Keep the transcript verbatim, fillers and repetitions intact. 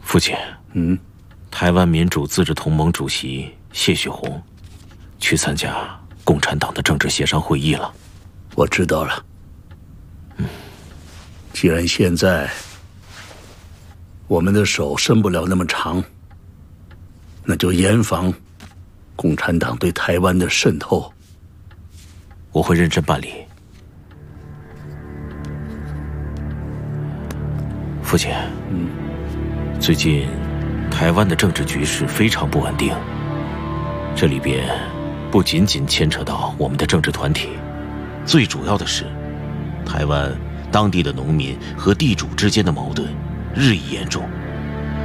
父亲， 嗯， 台湾民主自治同盟主席谢雪红去参加共产党的政治协商会议了。 我知道了。嗯，既然现在我们的手伸不了那么长，那就严防共产党对台湾的渗透。 我会认真办理。父亲， 嗯， 最近台湾的政治局势非常不稳定，这里边不仅仅牵扯到我们的政治团体，最主要的是，台湾当地的农民和地主之间的矛盾日益严重。